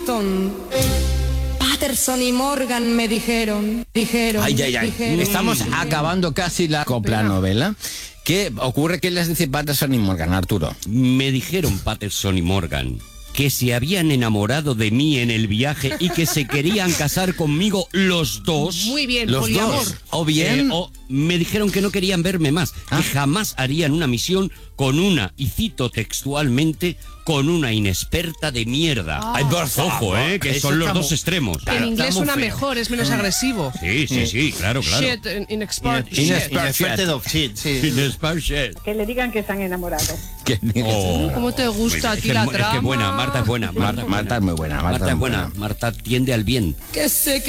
Patterson y Morgan me dijeron. Ay. Estamos acabando casi la copla-novela. ¿Qué ocurre? ¿Qué les dice Patterson y Morgan, Arturo? Me dijeron Patterson y Morgan que se habían enamorado de mí en el viaje y que se querían casar conmigo los dos. Muy bien, Los poliamor. dos. O bien... O me dijeron que no querían verme más, que jamás harían una misión con una, y cito textualmente, con una inexperta de mierda. Ay, por favor, Ojo, que eso son los está dos extremos. En Claro, inglés está muy suena feo. mejor, es menos agresivo. Sí, claro. Shit, inexpert shit. Inexpert shit, sí. Inexpert. Que le digan que están enamorados. ¿Cómo te gusta a ti la Es que trama? buena, Marta es buena. Marta es muy buena. Marta es buena. Marta tiende al bien. Que sé que